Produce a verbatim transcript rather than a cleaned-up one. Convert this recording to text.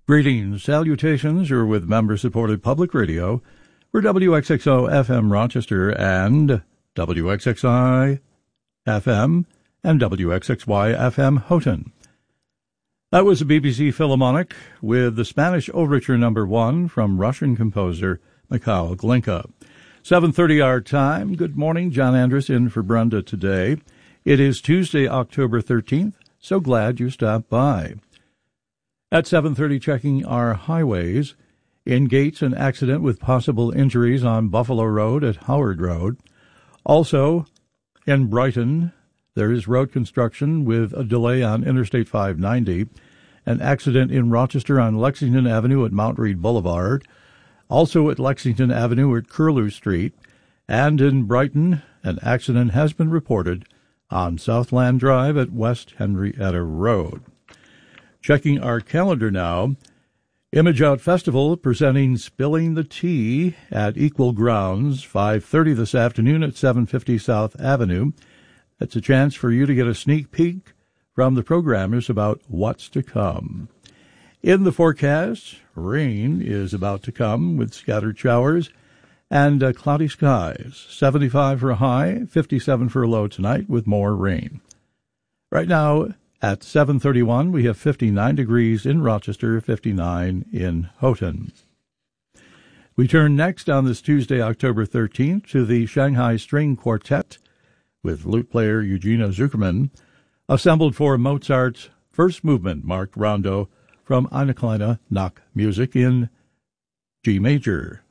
Greetings, salutations. You're with member-supported public radio for W X X O F M Rochester and W X X I F M and W X X Y F M Houghton. That was a B B C Philharmonic with the Spanish Overture Number One from Russian composer Mikhail Glinka. seven thirty our time. Good morning, John Andrus in for Brenda today. It is Tuesday, October thirteenth. So glad you stopped by. At seven thirty, checking our highways. In Gates, an accident with possible injuries on Buffalo Road at Howard Road. Also, in Brighton, there is road construction with a delay on Interstate five ninety. An accident in Rochester on Lexington Avenue at Mount Read Boulevard. Also at Lexington Avenue at Curlew Street. And in Brighton, an accident has been reported on Southland Drive at West Henrietta Road. Checking our calendar now, Image Out Festival presenting Spilling the Tea at Equal Grounds, five thirty this afternoon at seven fifty South Avenue. That's a chance for you to get a sneak peek from the programmers about what's to come. In the forecast, rain is about to come with scattered showers and uh, cloudy skies. seventy-five for a high, fifty-seven for a low tonight with more rain. Right now, at seven thirty-one, we have fifty-nine degrees in Rochester, fifty-nine in Houghton. We turn next on this Tuesday, October thirteenth, to the Shanghai String Quartet with lute player Eugenia Zuckerman, assembled for Mozart's first movement marked rondo from Eine kleine Nachtmusik in G major.